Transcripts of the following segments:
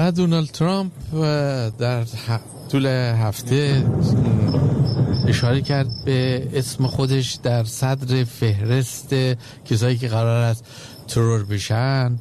و دونالد ترامپ در طول هفته اشاره کرد به اسم خودش در صدر فهرست کسایی که قرار است ترور بشن.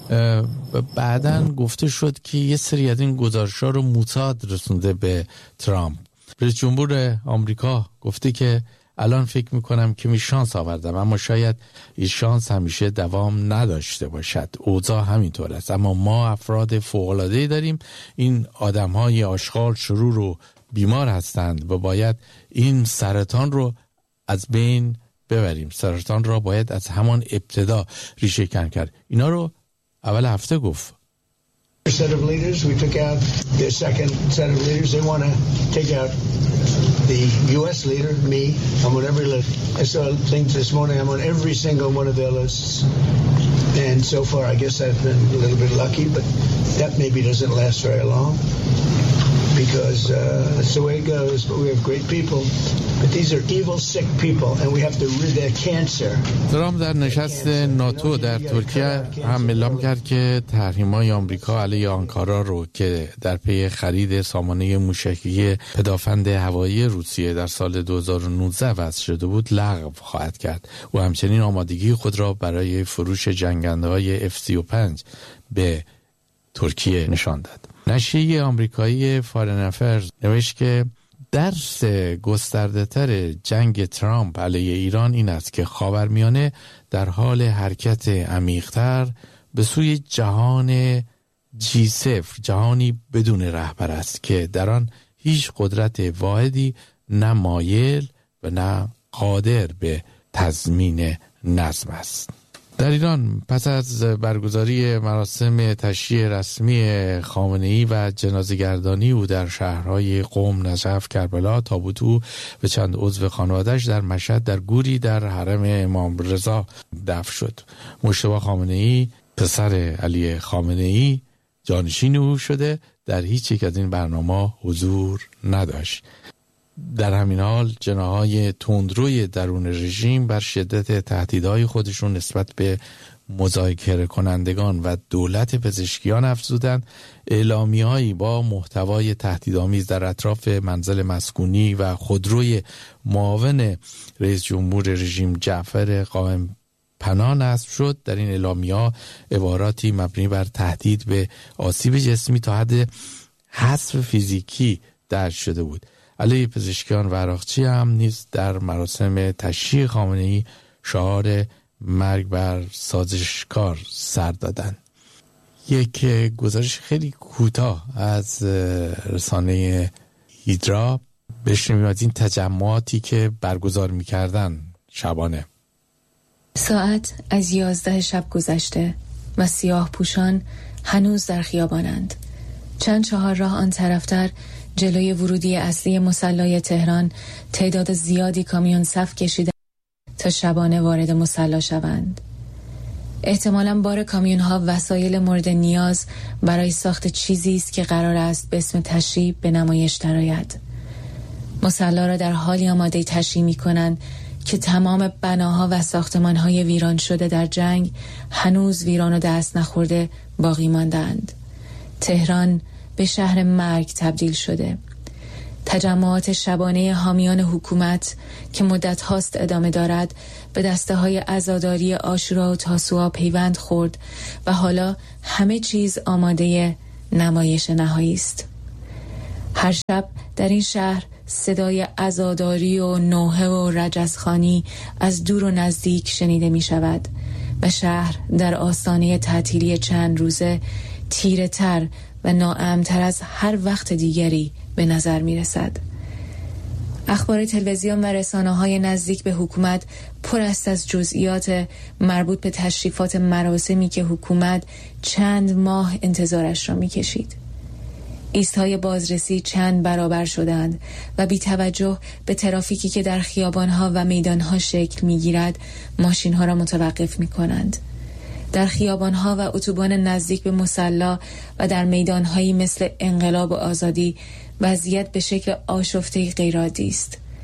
بعدن گفته شد که یه سری از این گزارش‌ها رو موساد رسونده به ترامپ. رئیس جمهور آمریکا گفته که الان فکر میکنم که می شانس آوردم، اما شاید این شانس همیشه دوام نداشته باشد. اوضاع همینطور است، اما ما افراد فوق‌العاده‌ای داریم. این آدم‌های آشغال، شرور و بیمار هستند و باید این سرطان رو از بین ببریم. سرطان را باید از همان ابتدا ریشه کن کرد. اینا رو اول هفته گفت. Set of leaders, we took out the second set of leaders. They want to take out the U.S. leader, me. I'm on every list. I saw things this morning. I'm on every single one of their lists. And so far, I guess I've been a little bit lucky, but that maybe doesn't last very long. Because that's the way it goes. But we have great people. But these are evil, sick people, and we have to rid their cancer. ترامپ در نشست ناتو در ترکیه هم اعلام کرد که تحریم‌های آمریکا علیه آنکارا رو که در پی خرید سامانه موشکی پدافند هوایی روسیه در سال 2019 وضع شده بود لغو خواهد کرد. و همچنین آمادگی خود را برای فروش جنگنده‌های F-35 به ترکیه نشان داد. نشریه آمریکایی فارن افرز نوشت که درس گسترده‌تر جنگ ترامپ علیه ایران این است که خاورمیانه در حال حرکت عمیق‌تر به سوی جهان G0، جهانی بدون رهبر است که در آن هیچ قدرت واحدی نه مایل و نه قادر به تضمین نظم است. در ایران پس از برگزاری مراسم تشییع رسمی خامنه‌ای و جنازه‌گردانی او در شهرهای قم، نجف، کربلا، تابوت او و چند عضو خانواده‌اش در مشهد در گوری در حرم امام رضا دفن شد. مجتبی خامنه‌ای پسر علی خامنه‌ای جانشین او شده در هیچ یک از این برنامه حضور نداشت. در همین حال جناح‌های تندروی درون رژیم بر شدت تهدیدهای خودشون نسبت به مذاکره کنندگان و دولت پزشکیان افزودند. اعلامیه‌هایی با محتوای تهدیدآمیز در اطراف منزل مسکونی و خودروی معاون رئیس جمهور رژیم جعفر قائم پناه نصب شد. در این اعلامیه‌ها عباراتی مبنی بر تهدید به آسیب جسمی تا حد حذف فیزیکی درج شده بود. علیه پزشکیان و عراقچی هم نیز در مراسم تشییع خامنه‌ای شعار مرگ بر سازشکار سر دادند. یک گزارش خیلی کوتاه از رسانه هیدرا بشنویم از این تجمعاتی که برگزار می‌کردن شبانه. ساعت از 11 شب گذشته و سیاه پوشان هنوز در خیابانند. چند چهارراه آن طرفتر جلوی ورودی اصلی مصلی تهران تعداد زیادی کامیون صف کشیده تا شبانه وارد مصلی شوند. احتمالاً بار کامیون‌ها وسایل مورد نیاز برای ساخت چیزی است که قرار است به اسم تشییع به نمایش درآید. مصلی را در حالی آماده تشییع می‌کنند که تمام بناها و ساختمان‌های ویران شده در جنگ هنوز ویران و دست نخورده باقی ماندند. تهران به شهر مرگ تبدیل شده. تجمعات شبانه حامیان حکومت که مدت هاست ادامه دارد به دسته های عزاداری عاشورا و تاسوعا پیوند خورد و حالا همه چیز آماده نمایش نهایی است. هر شب در این شهر صدای عزاداری و نوحه و رجزخوانی از دور و نزدیک شنیده می شود و شهر در آستانه تعطیلی چند روزه تیره تر و ناامن‌تر از هر وقت دیگری به نظر می رسد. اخبار تلویزیون و رسانه‌های نزدیک به حکومت پر است از جزئیات مربوط به تشریفات مراسمی که حکومت چند ماه انتظارش را می کشید. ایستهای بازرسی چند برابر شدند و بی توجه به ترافیکی که در خیابانها و میدانها شکل می گیرد ماشینها را متوقف می کنند. در خیابانها و اتوبان نزدیک به مصلی و در میدانهایی مثل انقلاب و آزادی وضعیت به شکل آشفته غیرعادی است.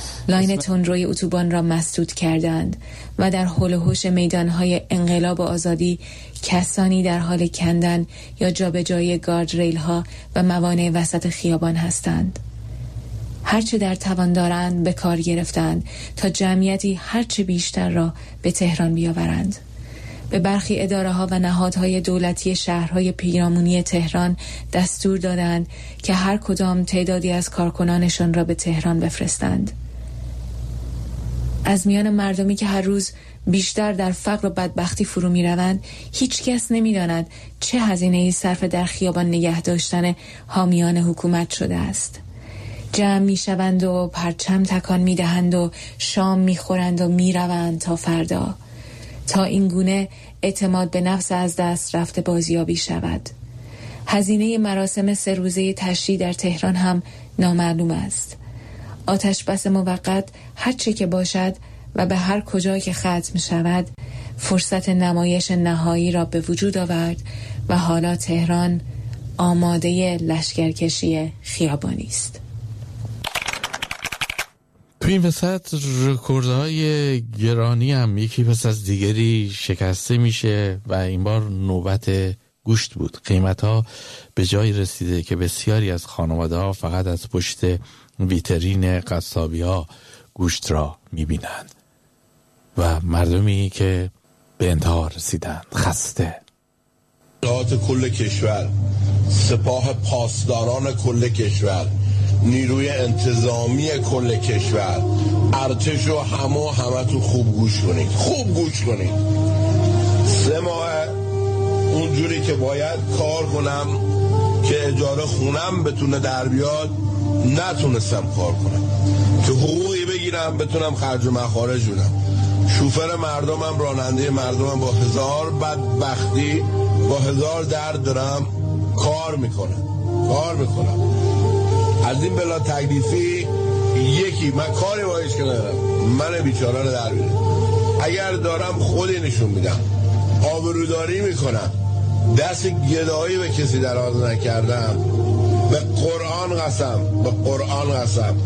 لاین تندروی اتوبان را مسدود کردند و در حول و حوش میدانهای انقلاب و آزادی کسانی در حال کندن یا جابجایی گاردریل ها و موانع وسط خیابان هستند. هرچه در توان دارند به کار گرفتند تا جمعیتی هرچه بیشتر را به تهران بیاورند. به برخی اداره‌ها و نهادهای دولتی شهرهای پیرامونی تهران دستور دادند که هر کدام تعدادی از کارکنانشان را به تهران بفرستند. از میان مردمی که هر روز بیشتر در فقر و بدبختی فرو می‌روند، هیچ کس نمی‌داند چه هزینه‌ای صرف در خیابان نگه داشتن حامیان حکومت شده است. جمع می‌شوند و پرچم تکان می‌دهند و شام می‌خورند و می‌روند تا فردا، تا این گونه اعتماد به نفس از دست رفته بازیابی شود. هزینه مراسم 3 روزه تشییع در تهران هم نامعلوم است. آتش بس موقت هر چه که باشد و به هر کجا که ختم شود فرصت نمایش نهایی را به وجود آورد و حالا تهران آماده لشکرکشی خیابانی است. تو این وسط رکوردهای گرانی هم یکی پس از دیگری شکسته میشه و این بار نوبت گوشت بود. قیمت‌ها به جایی رسیده که بسیاری از خانواده‌ها فقط از پشت ویترین قصابی‌ها گوشت را می‌بینند و مردمی که به انتها رسیدند خسته. کل کشور، سپاه پاسداران کل کشور، نیروی انتظامی کل کشور، ارتش و همتون خوب گوش کنید، خوب گوش کنید. 3 ماه اونجوری که باید کار کنم که اجاره خونم بتونه در بیاد نتونستم کار کنم، که حقوقی بگیرم بتونم خرج و مخارج بدم. شوفر مردمم، راننده مردمم با 1000 بدبختی، با 1000 درد دارم کار میکنم. از این بلا تکلیفی یکی من کاری با هیچ که ندارم، من بیچاره رو در بیارم. اگر دارم خودی نشون میدم، آبروداری میکنم، دست گدایی به کسی دراز نکردم. به قرآن قسم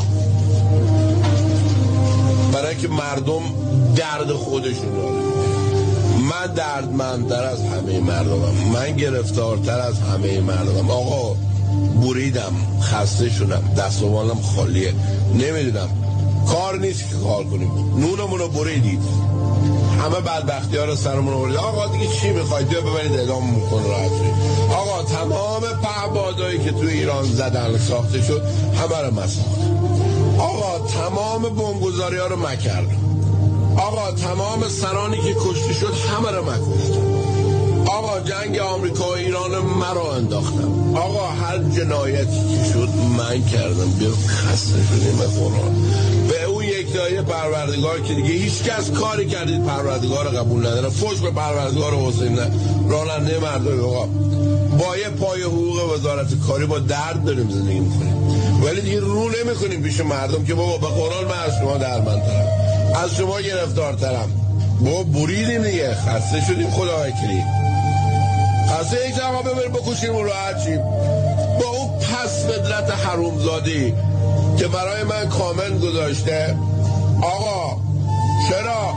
برای که مردم درد خودشون داره. من دردمندتر از همه مردمم، من گرفتارتر از همه مردمم. آقا بریدم، خسته شدم، دست و بالم خالیه، نمیدونم کار نیست که کار کنیم. نونمون رو بریدید، همه بدبختی ها رو سرمون رو بریدید. آقا دیگه چی میخواید؟ بیا ببرید اعدام میکن راحت. آقا تمام پهپادهایی که تو ایران زدن ساخته شد همه رو مساخت. آقا تمام بمبگذاری ها رو مکرد. آقا تمام سرانی که کشته شد همه رو مکشت. آقا جنگ آمریکا و ایران مرا انداختم. آقا هر جنایتی که شد من کردم. بیا خسته شدیم قرآن. به اون یک دایه پروردگار که دیگه هیچ کس کاری کردید پروردگار قبول نداره. فوش به پروردگار حسین راننده مردم. آقا با یه پای حقوق وزارت کاری با درد داریم زندگی میکنیم، ولی دیگه رو نمیکنیم پیش مردم که بابا به قرآن من از شما درمندترم، از شما گرفتارترم. بابا بریدیم دیگه، خسته شدیم. خدا وکیلی خسته یک جمعه ببریم بکشیم و راحت شیم. با اون پس فدرت حرومزادی که برای من کامنت گذاشته آقا چرا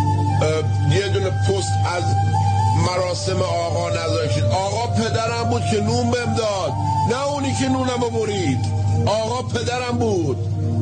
یه دونه پست از مراسم آقا نذاشتید؟ آقا پدرم بود که نون بهم داد، نه اونی که نونم رو برید. آقا پدرم بود،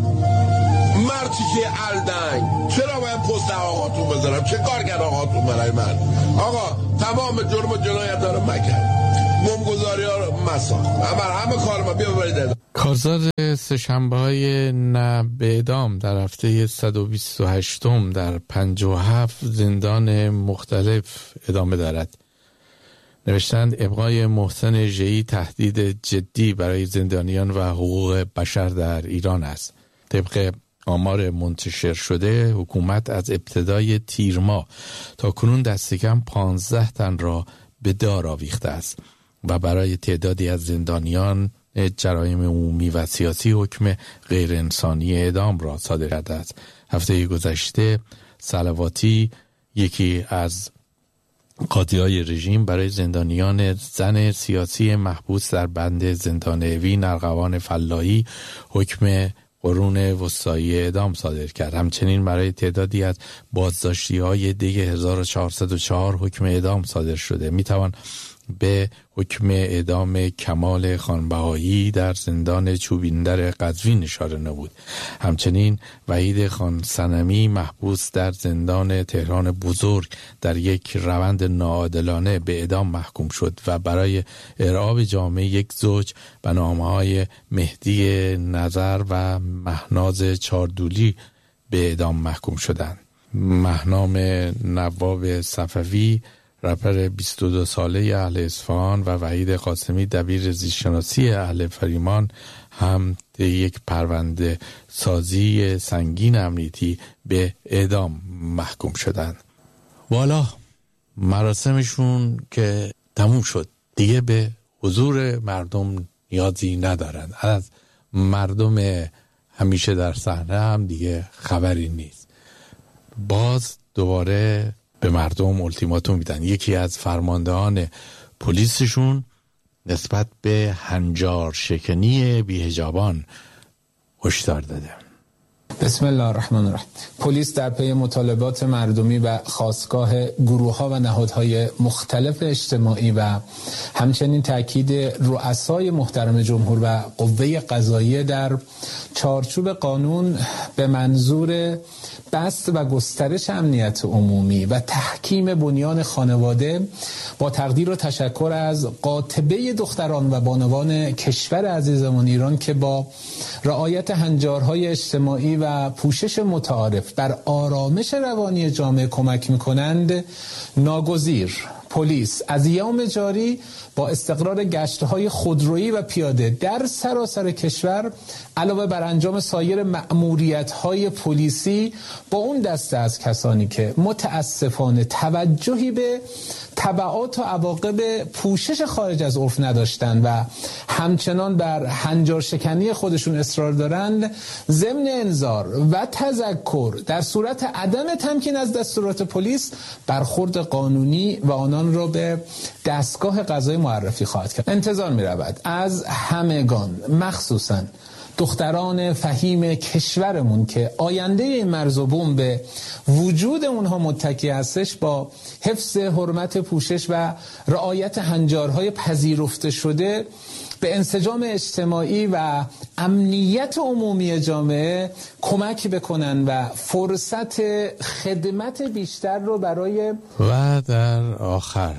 مرتی که الدنگ. چرا باید پست آقاتون بذارم؟ چه کار کرد آقاتون برای من؟ آقا تمام جرم و جنایت داره مکرد، بمبگذاری ها رو مساخت، همه کار ما بیا ببرید. کارزار سه‌شنبه‌های نه به اعدام در هفته 128م در 57 زندان مختلف ادامه دارد. نوشتند ابقای محسن ژئی تهدید جدی برای زندانیان و حقوق بشر در ایران است. طبق آمار منتشر شده حکومت از ابتدای تیر ماه تا کنون دست کم 15 تن را به دار آویخته است و برای تعدادی از زندانیان جرایم عمومی و سیاسی حکم غیر انسانی اعدام را صادر کرده است. هفته گذشته صلواتی، یکی از قاضی‌های رژیم، برای زندانیان زن سیاسی محبوس در بند زندان وین ارغوان فلاحی حکم قرون وسطایی اعدام صادر کرد. همچنین برای تعدادی از بازداشتی‌های دی 1404 حکم اعدام صادر شده. میتوان به حکم اعدام کمال خانبهایی در زندان چوبیندر قزوین اشاره نمود. همچنین وحید خان صنمی محبوس در زندان تهران بزرگ در یک روند ناعادلانه به اعدام محکوم شد و برای ارعاب جامعه یک زوج به نامه‌های مهدی نظر و مهناز چاردولی به اعدام محکوم شدند. مهنام نواب صفوی رپر 22 ساله اهل اصفهان و وحید قاسمی دبیر زیستشناسی اهل فریمان هم یک پرونده سازی سنگین امنیتی به اعدام محکوم شدند. والا مراسمشون که تموم شد، دیگه به حضور مردم نیازی ندارن. از مردم همیشه در صحنه هم دیگه خبری نیست. باز دوباره به مردم التیماتوم میدن. یکی از فرماندهان پلیسشون نسبت به هنجار شکنی بی‌حجابان هشدار داده. بسم الله الرحمن الرحیم. پلیس در پی مطالبات مردمی و خاستگاه گروه‌ها و نهادهای مختلف اجتماعی و همچنین تاکید رؤسای محترم جمهور و قوه قضاییه در چارچوب قانون به منظور بسط و گسترش امنیت عمومی و تحکیم بنیان خانواده با تقدیر و تشکر از قاطبه دختران و بانوان کشور عزیزمون ایران که با رعایت هنجارهای اجتماعی و پوشش متعارف بر آرامش روانی جامعه کمک می‌کنند، ناگزیر پلیس از ایام جاری با استقرار گشت‌های خودرویی و پیاده در سراسر کشور علاوه بر انجام سایر مأموریت‌های پلیسی با اون دسته از کسانی که متاسفانه توجهی به تبعات و عواقب پوشش خارج از عرف نداشتند و همچنان بر هنجار شکنی خودشون اصرار دارند، ضمن انذار و تذکر در صورت عدم تمکین از دستورات پلیس برخورد قانونی و آنان را به دستگاه قضایی معرفی خواهد کرد. انتظار می رود از همگان، مخصوصاً دختران فهیم کشورمون که آینده این مرز و بوم به وجود اونها متکی هستش، با حفظ حرمت پوشش و رعایت هنجارهای پذیرفته شده به انسجام اجتماعی و امنیت عمومی جامعه کمک بکنن و فرصت خدمت بیشتر رو برای و در آخر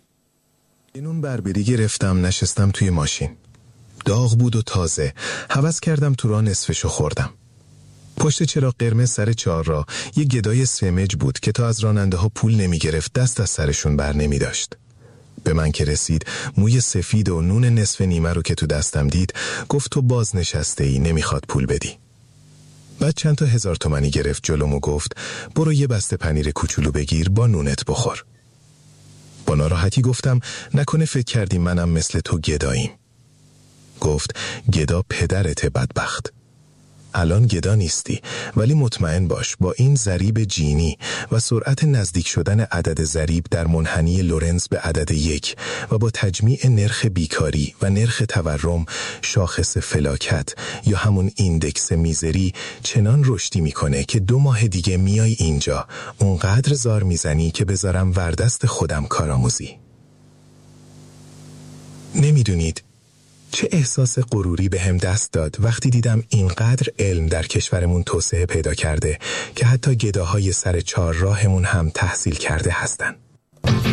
اینون بربری گرفتم، نشستم توی ماشین. داغ بود و تازه. هوس کردم تو راه نصفشو خوردم. پشت چراغ قرمز سر چهارراه یه گدای سمج بود که تا از راننده ها پول نمی گرفت دست از سرشون بر نمی داشت. به من که رسید، موی سفید و نون نصف نیمه رو که تو دستم دید، گفت تو باز نشسته ای، نمیخواد پول بدی. بعد چند تا 1000 تومانی گرفت جلوم و گفت برو یه بسته پنیر کوچولو بگیر با نونت بخور. با ناراحتی گفتم نکنه فکر کردی منم مثل تو گداییم. گفت گدا پدرت بدبخت. الان گدا نیستی، ولی مطمئن باش با این ضریب جینی و سرعت نزدیک شدن عدد ضریب در منحنی لورنز به عدد 1 و با تجمیع نرخ بیکاری و نرخ تورم شاخص فلاکت یا همون ایندکس میزری چنان رشدی میکنه که 2 ماه دیگه میای اینجا اونقدر زار میزنی که بذارم وردست خودم کارآموزی. نمیدونید چه احساس غروری به هم دست داد وقتی دیدم اینقدر علم در کشورمون توسعه پیدا کرده که حتی گداهای سر چهارراهمون هم تحصیل کرده هستن.